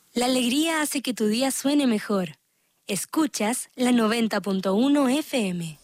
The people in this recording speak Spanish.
La alegría hace que tu día suene mejor. Escuchas la 90.1 FM.